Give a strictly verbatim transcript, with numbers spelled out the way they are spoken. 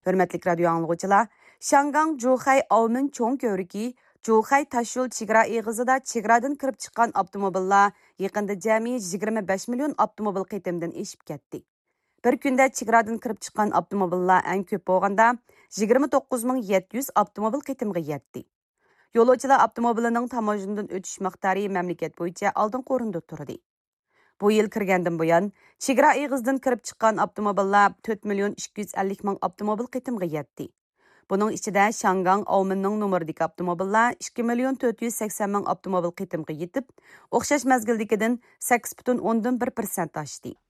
Hürmetlik radyo anlıqçılar, Şangang Zhuhai Aomen çoğun kövriki, Zhuhai taşyol çigara eğizida çigaradan kirib chiqqan avtomobillar yaqinda jami yigirma besh million avtomobil qitimdan eshib ketdi. Bir kunda chegaradan kirib chiqqan avtomobillar eng ko'p bo'lganda yigirma to'qqiz ming yetti yuz avtomobil qitimga yetdi. Yo'lovchilar avtomobilining tamojindan o'tish miqdori mamlakat bo'yicha oldingi o'rinda turdi. Bu yil kirgandan buyon chegara eg'izidan kirib chiqqan avtomobillar to'rt million ikki yuz ellik ming avtomobil qitimga yetdi. Buning ichida Shangang Aomenning nomeridagi avtomobillar ikki million to'rt yuz sakson ming avtomobil qitimga yetib, o'xshash mazgildagidan sakkiz butun o'ndan bir persent oshdi.